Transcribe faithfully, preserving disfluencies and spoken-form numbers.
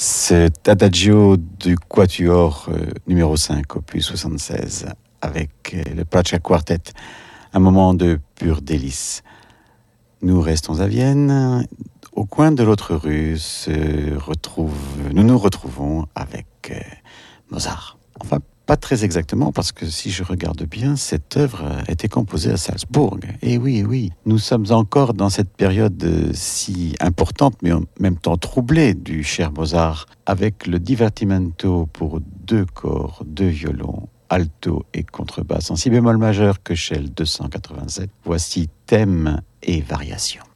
Cet adagio du quatuor euh, numéro cinq, opus soixante-seize, avec euh, le Pracha Quartet, un moment de pur délice. Nous restons à Vienne. Au coin de l'autre rue, se retrouve, nous nous retrouvons avec euh, Mozart. Enfin, pas très exactement, parce que si je regarde bien, cette œuvre a été composée à Salzbourg. Et oui, oui, nous sommes encore dans cette période euh, si importante, mais en même temps troublée du cher Mozart, avec le divertimento pour deux corps, deux violons, alto et contrebasse en si bémol majeur que Shell deux cent quatre-vingt-sept. Voici thème et variation.